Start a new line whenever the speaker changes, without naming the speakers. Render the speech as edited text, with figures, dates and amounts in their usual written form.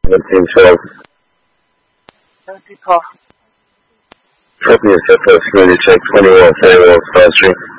1712.
74.
Copy is set for a smoothie check 21 Samuel Star Street.